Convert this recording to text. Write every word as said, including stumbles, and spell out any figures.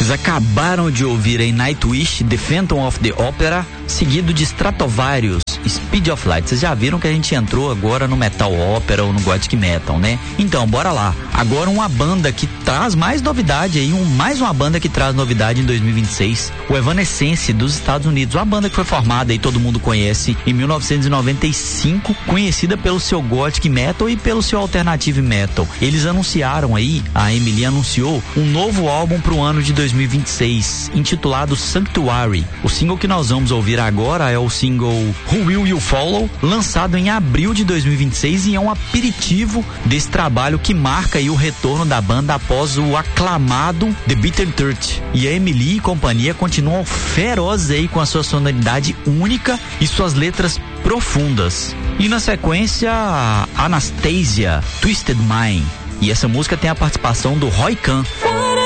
Vocês acabaram de ouvir aí Nightwish, The Phantom of the Opera, seguido de Stratovarius, Speed of Light. Vocês já viram que a gente entrou agora no Metal Opera ou no Gothic Metal, né? Então, bora lá. Agora uma banda que traz mais novidade aí, um, mais uma banda que traz novidade em dois mil e vinte e seis, o Evanescence dos Estados Unidos, uma banda que foi formada aí, todo mundo conhece, em mil novecentos e noventa e cinco, conhecida pelo seu Gothic Metal e pelo seu Alternative Metal. Eles anunciaram aí, a Emily anunciou, um novo álbum pro ano de dois mil e vinte e seis, intitulado Sanctuary. O single que nós vamos ouvir agora é o single Who Will You Follow, lançado em abril de dois mil e vinte e seis, e é um aperitivo desse trabalho que marca aí o retorno da banda após o aclamado The Bitter Truth. E a Emily e companhia continuam ferozes aí com a sua sonoridade única e suas letras profundas. E na sequência, Anastasia, Twisted Mind. E essa música tem a participação do Roy Khan.